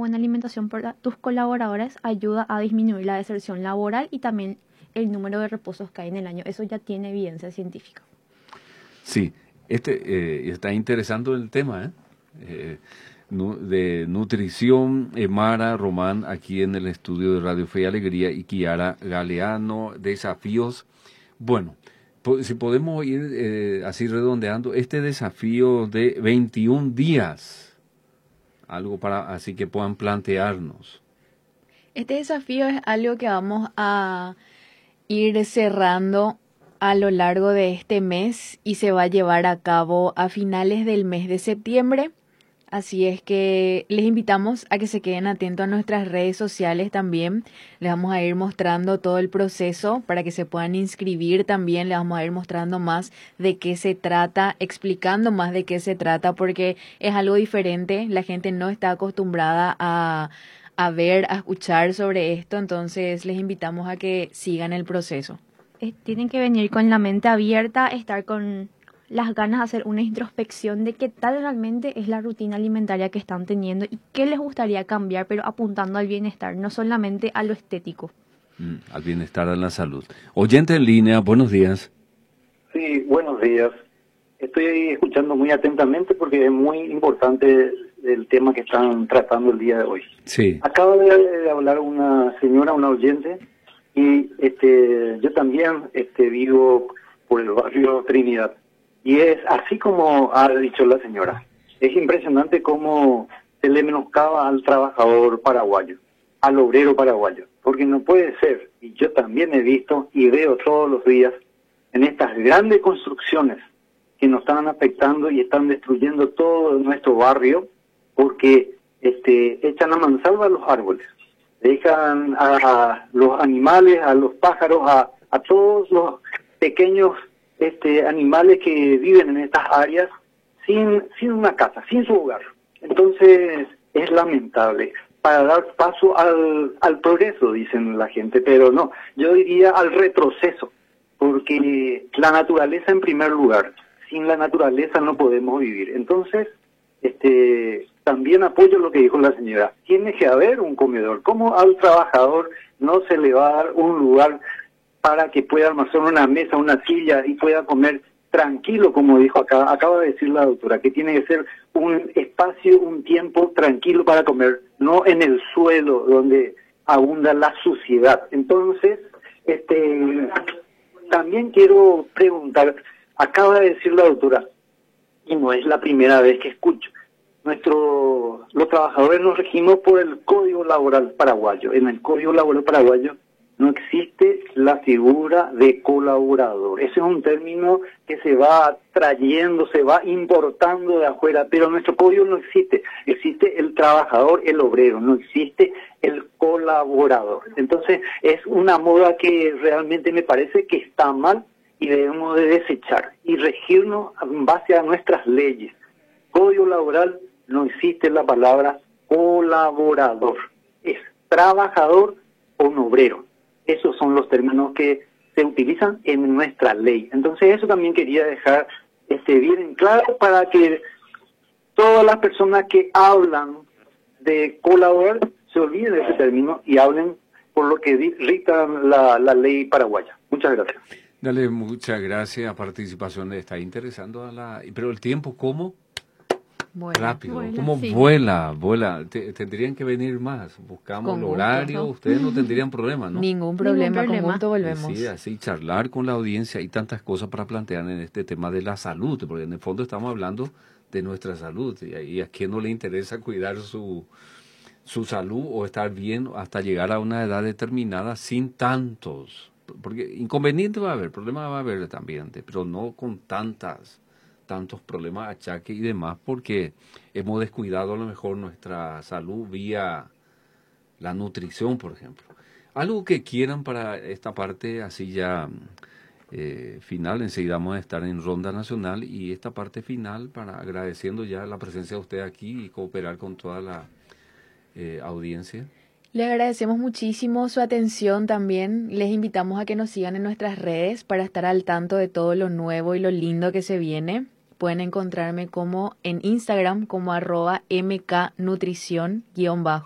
buena alimentación para tus colaboradores ayuda a disminuir la deserción laboral y también el número de reposos que hay en el año. Eso ya tiene evidencia científica. Sí, está interesante el tema, de nutrición, Mara Román, aquí en el estudio de Radio Fe y Alegría, y Kiara Galeano, desafíos. Bueno, si podemos ir así redondeando, este desafío de 21 días, algo para así que puedan plantearnos. Este desafío es algo que vamos a ir cerrando a lo largo de este mes y se va a llevar a cabo a finales del mes de septiembre. Así es que les invitamos a que se queden atentos a nuestras redes sociales también. Les vamos a ir mostrando todo el proceso para que se puedan inscribir también. Les vamos a ir mostrando más de qué se trata, explicando más de qué se trata, porque es algo diferente. La gente no está acostumbrada a ver, a escuchar sobre esto. Entonces les invitamos a que sigan el proceso. Tienen que venir con la mente abierta, estar con las ganas de hacer una introspección de qué tal realmente es la rutina alimentaria que están teniendo y qué les gustaría cambiar, pero apuntando al bienestar, no solamente a lo estético. Al bienestar, a la salud. Oyente en línea, buenos días. Sí, buenos días. Estoy escuchando muy atentamente porque es muy importante el tema que están tratando el día de hoy. Sí. Acaba de hablar una señora, una oyente, y yo también vivo por el barrio Trinidad. Y es así como ha dicho la señora. Es impresionante cómo se le menoscaba al trabajador paraguayo, al obrero paraguayo. Porque no puede ser, y yo también he visto y veo todos los días en estas grandes construcciones que nos están afectando y están destruyendo todo nuestro barrio, porque echan a mansalva los árboles, dejan a los animales, a los pájaros, a todos los pequeños animales que viven en estas áreas sin una casa, sin su hogar. Entonces es lamentable, para dar paso al progreso, dicen la gente, pero no, yo diría al retroceso, porque la naturaleza en primer lugar, sin la naturaleza no podemos vivir. Entonces, también apoyo lo que dijo la señora, tiene que haber un comedor. ¿Cómo al trabajador no se le va a dar un lugar para que pueda almacenar una mesa, una silla y pueda comer tranquilo, como dijo acaba de decir la doctora, que tiene que ser un espacio, un tiempo tranquilo para comer, no en el suelo donde abunda la suciedad? Entonces, también quiero preguntar, acaba de decir la doctora, y no es la primera vez que escucho, los trabajadores nos regimos por el Código Laboral Paraguayo. En el Código Laboral Paraguayo no existe la figura de colaborador. Ese es un término que se va trayendo, se va importando de afuera, pero en nuestro código no existe. Existe el trabajador, el obrero, no existe el colaborador. Entonces es una moda que realmente me parece que está mal y debemos de desechar y regirnos en base a nuestras leyes. Código laboral no existe la palabra colaborador, es trabajador o un obrero. Esos son los términos que se utilizan en nuestra ley. Entonces eso también quería dejar bien en claro para que todas las personas que hablan de colaborar se olviden de ese término y hablen por lo que dicta la ley paraguaya. Muchas gracias. Dale, muchas gracias. Participación está interesando pero el tiempo, ¿cómo? Bueno, rápido, como sí. vuela. Tendrían que venir más. Buscamos el horario, ¿no? Ustedes no tendrían problema, ¿no? Ningún problema. Con gusto volvemos. Sí, así charlar con la audiencia. Hay tantas cosas para plantear en este tema de la salud, porque en el fondo estamos hablando de nuestra salud. Y a quién no le interesa cuidar su salud o estar bien hasta llegar a una edad determinada sin tantos. Porque inconvenientes va a haber, problemas va a haber también, pero no con tantos problemas, achaques y demás, porque hemos descuidado a lo mejor nuestra salud vía la nutrición, por ejemplo. Algo que quieran para esta parte, así ya final, enseguida vamos a estar en Ronda Nacional, y esta parte final, para agradeciendo ya la presencia de usted aquí y cooperar con toda la audiencia. Le agradecemos muchísimo su atención también. Les invitamos a que nos sigan en nuestras redes para estar al tanto de todo lo nuevo y lo lindo que se viene. Pueden encontrarme como en Instagram como @mknutrición_.